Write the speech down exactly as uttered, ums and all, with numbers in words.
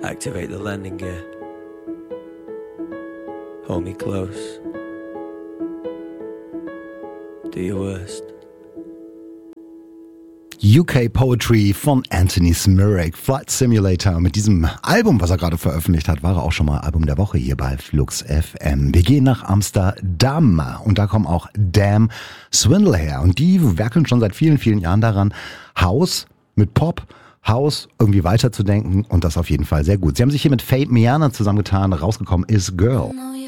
Activate the landing gear. Hold me close. Do your worst. U K Poetry von Anthony Smirek, Flight Simulator. Mit diesem Album, was er gerade veröffentlicht hat, war er auch schon mal Album der Woche hier bei Flux F M. Wir gehen nach Amsterdam und da kommen auch Damn Swindle her. Und die werkeln schon seit vielen, vielen Jahren daran, House mit Pop, House irgendwie weiterzudenken und das auf jeden Fall sehr gut. Sie haben sich hier mit Fate Miana zusammengetan, rausgekommen ist Girl.